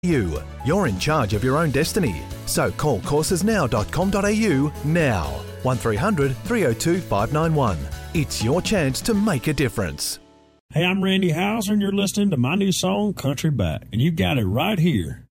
You're in charge of your own destiny. So call coursesnow.com.au now. 1300 302 591. It's your chance to make a difference. Hey, I'm Randy Houser, and you're listening to my new song, Country Back. And you got it right here